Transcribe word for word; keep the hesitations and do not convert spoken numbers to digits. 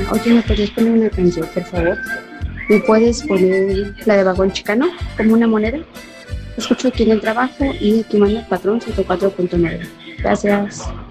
Oye, ¿me podrías poner una canción, por favor? ¿Me puedes poner la de Vagón Chicano como una moneda? Escucho aquí en el trabajo y aquí manda el patrón ciento cuatro punto nueve. Gracias.